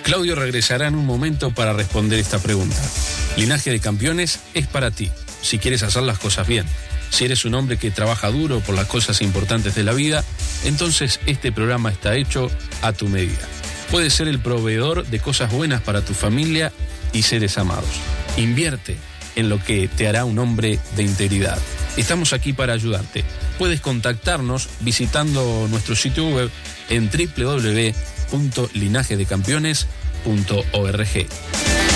Claudio regresará en un momento para responder esta pregunta. Linaje de Campeones es para ti, si quieres hacer las cosas bien. Si eres un hombre que trabaja duro por las cosas importantes de la vida, entonces este programa está hecho a tu medida. Puedes ser el proveedor de cosas buenas para tu familia y seres amados. Invierte en lo que te hará un hombre de integridad. Estamos aquí para ayudarte. Puedes contactarnos visitando nuestro sitio web en www.linajedecampeones.org.